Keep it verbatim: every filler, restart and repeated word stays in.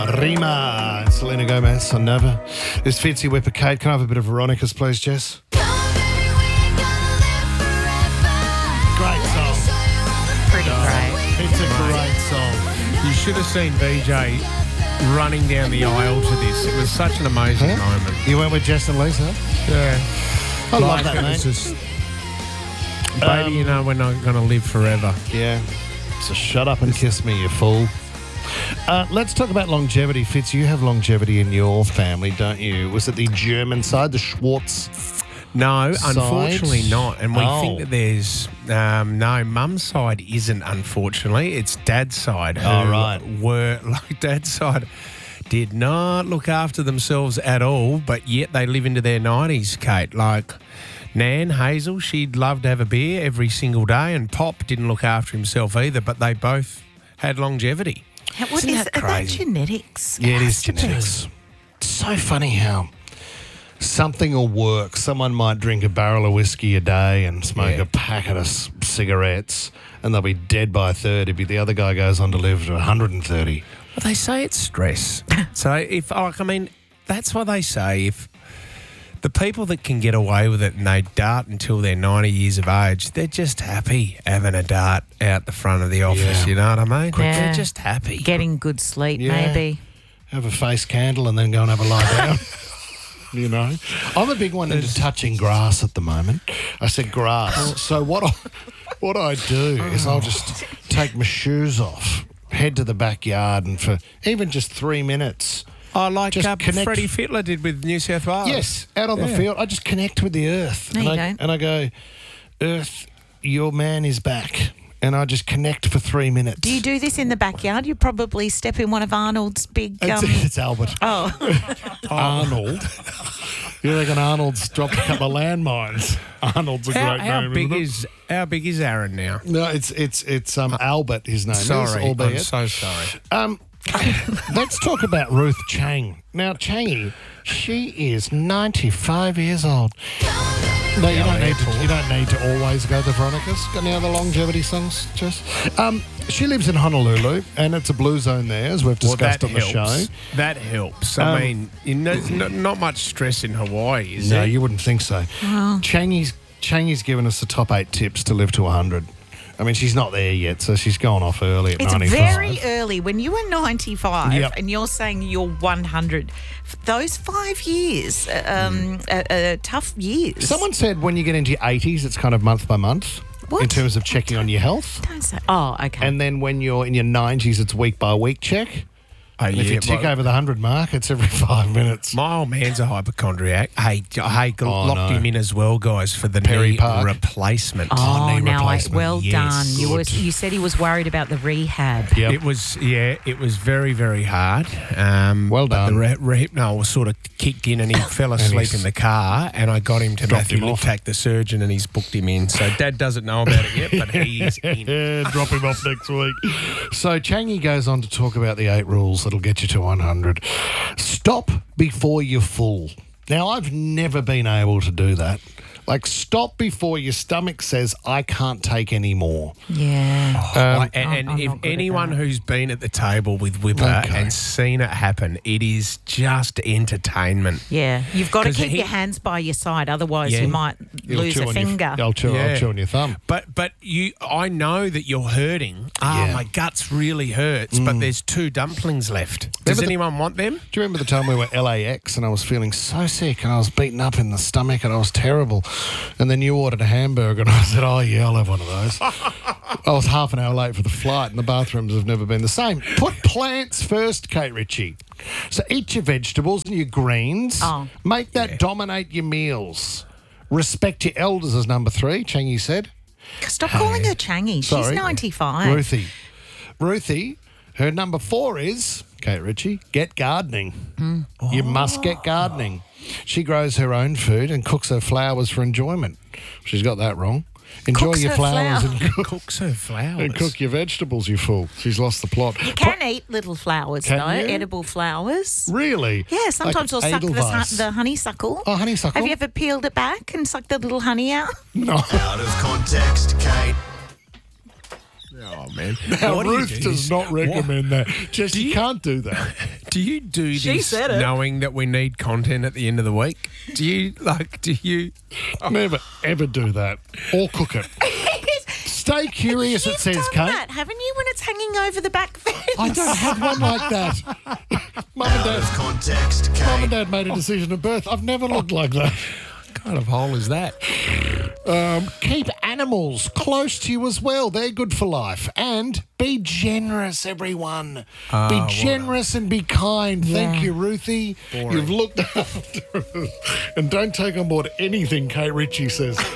Rima and Selena Gomez on Nova. This Fitzy Whipper Kate. Can I have a bit of Veronica's, please, Jess? Great song. Pretty great. It's a great song. You should have seen B J running down the aisle to this. It was such an amazing Huh? moment. You went with Jess and Lisa? Yeah. I love Like that, it mate. was just, baby, you know we're not going to live forever. Yeah. So shut up and kiss me, you fool. Uh, let's talk about longevity. Fitz, you have longevity in your family, don't you? Was it the German side, the Schwartz? No, Side? unfortunately not. And we Oh. think that there's um, no. Mum's side isn't, unfortunately. It's Dad's side. Who Oh, right. Were like Dad's side did not look after themselves at all, but yet they live into their nineties. Kate, like Nan Hazel, she'd love to have a beer every single day, and Pop didn't look after himself either. But they both had longevity. What Isn't is that are that crazy? genetics? Yeah, it has is to be. genetics. It's so funny how something will work. Someone might drink a barrel of whiskey a day and smoke Yeah. a packet of c- cigarettes, and they'll be dead by thirty. But the other guy goes on to live to one hundred thirty. Well, they say it's stress. So if, like, I mean, that's why they say if the people that can get away with it and they dart until they're ninety years of age, they're just happy having a dart out the front of the office, Yeah. you know what I mean? Yeah. They're just happy. Getting good sleep, Yeah. maybe. Have a face candle and then go and have a lie down. You know, I'm a big one into touching grass at the moment. I said grass. So what I what I do is I'll just take my shoes off, head to the backyard, and for even just three minutes. Oh, like Just uh, connect- Freddie Fittler did with New South Wales. Yes, out on the Yeah. field, I just connect with the earth. No, and, you I, don't. and I go, Earth, your man is back. And I just connect for three minutes. Do you do this in the backyard? You probably step in one of Arnold's big. It's, Um, it's Albert. oh, Arnold. You reckon Arnold's dropped a couple of landmines? Arnold's a How, great how name, big isn't it? is how big is Aaron now? No, it's it's it's um Albert. His name Sorry, is, albeit. I'm so sorry. Um, let's talk about Ruth Chang. Now, Changy, she is ninety-five years old. No, you don't need to. You don't need to always go to Veronica's. Got any other longevity songs, Jess? Um, she lives in Honolulu, and it's a blue zone there, as we've Well, discussed that on the helps. show. That helps. Um, I mean, you know, there's not, not much stress in Hawaii, is No, there? you wouldn't think so. Changy's Changy's given us the top eight tips to live to one hundred. I mean, she's not there yet, so she's gone off early at it's ninety-five. very early. When you were ninety-five Yep. and you're saying you're one hundred, those five years um, are, are tough years. Someone said when you get into your eighties, it's kind of month by month What? in terms of checking on your health. Don't say. Oh, okay. And then when you're in your nineties, it's week by week check. Oh, And if yeah, you tick well, over the one hundred mark, it's every five minutes. my old man's a hypochondriac. Hey, j- hey, g- Oh, locked no. him in as well, guys, for the Perry knee Park. replacement. oh, knee now I, replacement. well Yes, done. You good. was you said he was worried about the rehab. Yep. It was, yeah, it was very, very hard. Um, Well but done. The re- rehypnol was sort of kicked in and he fell asleep he's in the car, and I got him to dropped Matthew him off. Litak, the surgeon, and he's booked him in. So Dad doesn't know about it yet, but he is in. Yeah, drop him off next week. So Changy goes on to talk about the eight rules that'll get you to one hundred. Stop before you're full. Now, I've never been able to do that. Like, stop before your stomach says, I can't take any more. Yeah. Like, and I'm- and I'm if not good at anyone that. who's been at the table with Whipper Okay. and seen it happen, it is just entertainment. Yeah. You've got to 'Cause keep he- your hands by your side, otherwise Yeah. you might You'll lose chew a on finger. Your, I'll, chew, Yeah. I'll chew on your thumb. But but you, I know that you're hurting. Ah, Yeah. my guts really hurts. But there's two dumplings left. Does Remember the- anyone want them? Do you remember the time we were L A X and I was feeling so sick and I was beaten up in the stomach and I was terrible? And then you ordered a hamburger and I said, oh, yeah, I'll have one of those. I was half an hour late for the flight and the bathrooms have never been the same. Put plants first, Kate Ritchie. So eat your vegetables and your greens. Oh. Make that dominate your meals. Respect your elders is number three, Changy said. Stop calling her Changy. She's Sorry. ninety-five. Ruthie. Ruthie, her number four is, Kate Ritchie, get gardening. You must get gardening. She grows her own food and cooks her flowers for enjoyment. She's got that wrong. Enjoy Cooks your her flowers flowers. and, cook, Cooks her flowers. and cook your vegetables, you fool. She's lost the plot. You can eat little flowers, Can though, you? edible flowers. Really? Yeah, sometimes Like they'll suck the, Edelweiss. hu- the honeysuckle. Oh, honeysuckle? Have you ever peeled it back and sucked the little honey out? No. Out of context, Kate. Oh, man. Now, What do you Ruth do? does not recommend that. Jess, Do you you- can't do that. Do you do She this said it. knowing that we need content at the end of the week? Do you, like, do you... Never, ever do that. Or cook it. Stay curious, it You've says, done Kate. that, haven't you, when it's hanging over the back fence? I don't have one like that. Mum and Out of Dad, context, Mum and Kate. Dad made a decision at birth. I've never looked like that. What kind of hole is that? Um, keep animals close to you as well. They're good for life. And be generous, everyone. Ah, be well generous and be kind. Thank Yeah. you, Ruthie. Boring. You've looked after us. And don't take on board anything Kate Ritchie says.